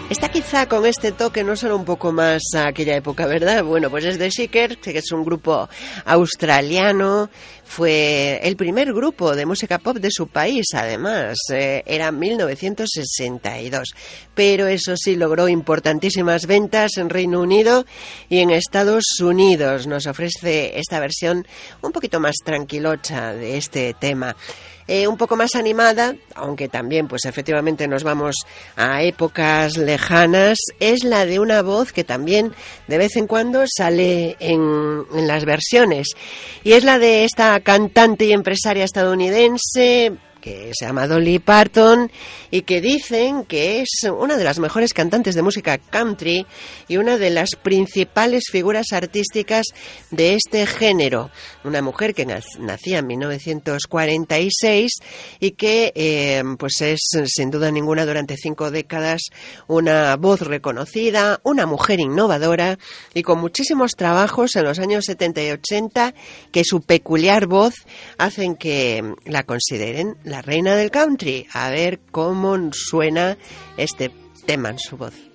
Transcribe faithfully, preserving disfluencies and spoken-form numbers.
Está quizá con este toque no solo un poco más a aquella época, ¿verdad? Bueno, pues es The Shakers, que es un grupo australiano, fue el primer grupo de música pop de su país, además, eh, era mil novecientos sesenta y dos, pero eso sí logró importantísimas ventas en Reino Unido y en Estados Unidos. Nos ofrece esta versión un poquito más tranquilocha de este tema. Eh, un poco más animada, aunque también pues efectivamente nos vamos a épocas lejanas, es la de una voz que también de vez en cuando sale en, en las versiones, y es la de esta cantante y empresaria estadounidense que se llama Dolly Parton y que dicen que es una de las mejores cantantes de música country y una de las principales figuras artísticas de este género. Una mujer que nacía en mil novecientos cuarenta y seis y que eh, pues es sin duda ninguna durante cinco décadas una voz reconocida, una mujer innovadora y con muchísimos trabajos en los años setenta y ochenta que su peculiar voz hacen que la consideren la reina del country. A ver cómo suena este tema en su voz.